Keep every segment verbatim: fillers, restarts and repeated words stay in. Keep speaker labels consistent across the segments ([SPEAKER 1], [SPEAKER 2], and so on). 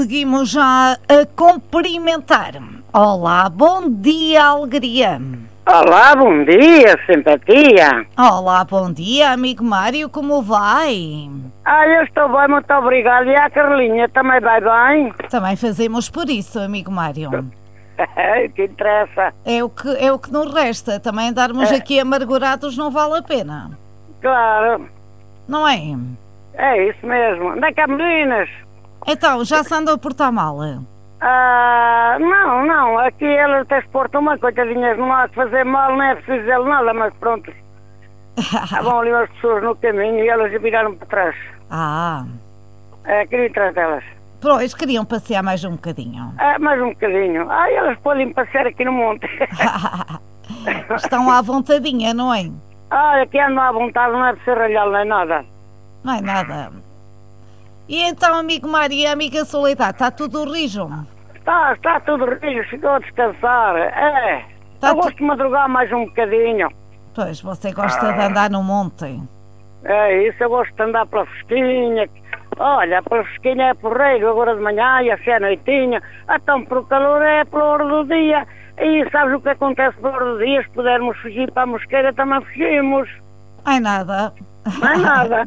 [SPEAKER 1] Seguimos já a cumprimentar. Olá, bom dia, alegria.
[SPEAKER 2] Olá, bom dia, simpatia.
[SPEAKER 1] Olá, bom dia, amigo Mário, como vai?
[SPEAKER 2] Ah, eu estou bem, muito obrigado. E a Carlinha também vai bem?
[SPEAKER 1] Também fazemos por isso, amigo Mário.
[SPEAKER 2] Que interessa.
[SPEAKER 1] É o que, é o que nos resta. Também andarmos
[SPEAKER 2] É.
[SPEAKER 1] aqui amargurados não vale a pena.
[SPEAKER 2] Claro,
[SPEAKER 1] Não é?
[SPEAKER 2] é isso mesmo. Onde é que há meninas?
[SPEAKER 1] Então, já se andou a portar mal?
[SPEAKER 2] Ah, não, não. Aqui elas até se portam uma coitadinhas, não há que fazer mal, não é preciso dizer nada, mas pronto. Estavam ali as pessoas no caminho e elas viraram para trás.
[SPEAKER 1] Ah,
[SPEAKER 2] É, queria ir atrás delas.
[SPEAKER 1] pois, queriam passear mais um bocadinho.
[SPEAKER 2] Ah, mais um bocadinho. Ah, elas podem passear aqui no monte.
[SPEAKER 1] Estão à vontadinha, não é?
[SPEAKER 2] Ah, aqui andam à vontade, não é preciso ralhar nem nada.
[SPEAKER 1] Não é nada. E então, amigo Mário e a amiga Soledade, está tudo rijo?
[SPEAKER 2] Está, está tudo rijo, ficou a descansar. É,
[SPEAKER 1] Tá
[SPEAKER 2] eu
[SPEAKER 1] tu-
[SPEAKER 2] gosto de madrugar mais um bocadinho.
[SPEAKER 1] Pois, você gosta de andar no monte.
[SPEAKER 2] É isso, eu gosto de andar pela fresquinha. Olha, pela fresquinha é porreiro, agora de manhã e assim à noitinha. Então, por calor é pela hora do dia. E sabes o que acontece pela hora do dia? Se pudermos fugir para a mosqueira, também fugimos.
[SPEAKER 1] Ai, nada.
[SPEAKER 2] Não é nada.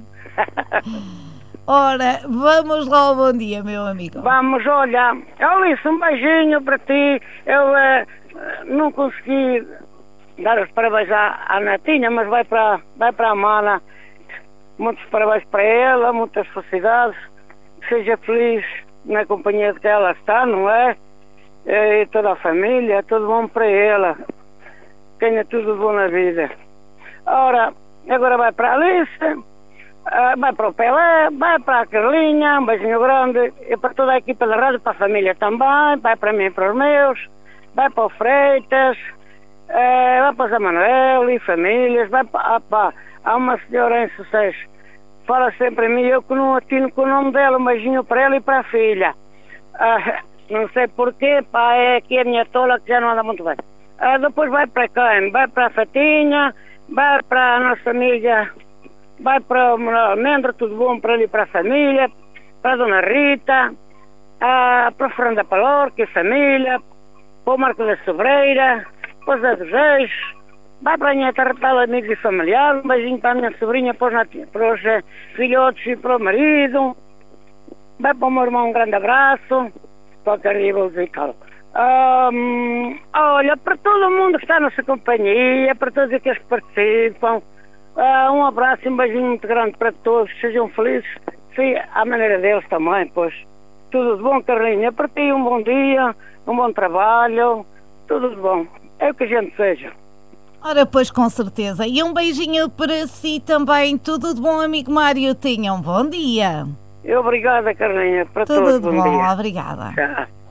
[SPEAKER 1] Ora, vamos lá ao bom dia, meu amigo.
[SPEAKER 2] Vamos, olha, Alice, um beijinho para ti. Eu eh, não consegui dar os parabéns à, à netinha, mas vai para, vai para a mana. Muitos parabéns para ela, muitas felicidades. Que seja feliz na companhia de que ela está, não é? E toda a família, tudo bom para ela. Tenha tudo bom na vida. Ora, agora vai para a Alice. Ah, vai para o Pelé, vai para a Carlinha, um beijinho grande, e para toda a equipa da rádio, para a família também, vai para mim e para os meus, vai para o Freitas, eh, vai para o Zé Manuel e famílias, vai para, ah, pá, há uma senhora em Sucesso, fala sempre a mim, eu que não atino com o nome dela, um beijinho para ela e para a filha. Ah, não sei porquê, pá, é aqui a minha tola que já não anda muito bem. Ah, depois vai para quem? Vai para a Fatinha, vai para a nossa amiga... Vai para a Almendra, tudo bom para ali, para a família, para a Dona Rita, a, para a Fernanda Palorca e família, para o Marco da Sobreira, para o Zé dos Reis, vai para a minha terra, amigos e familiares, um beijinho para a minha sobrinha, para os, nati- para os eh, filhotes e para o marido, vai para o meu irmão um grande abraço, para o Carribo musical. Ahm, olha, para todo mundo que está na nossa companhia, para todos aqueles que participam, Ah, um abraço e um beijinho muito grande para todos, sejam felizes, sim, à maneira deles também, pois. Tudo de bom, Carlinha, para ti um bom dia, um bom trabalho, tudo de bom, é o que a gente seja.
[SPEAKER 1] Ora, pois, com certeza. E um beijinho para si também. Tudo de bom, amigo Mário. Tenha um bom dia.
[SPEAKER 2] E obrigada, Carlinha, para
[SPEAKER 1] Tudo
[SPEAKER 2] todos,
[SPEAKER 1] de
[SPEAKER 2] bom
[SPEAKER 1] bom,
[SPEAKER 2] dia.
[SPEAKER 1] obrigada.
[SPEAKER 2] Tchau.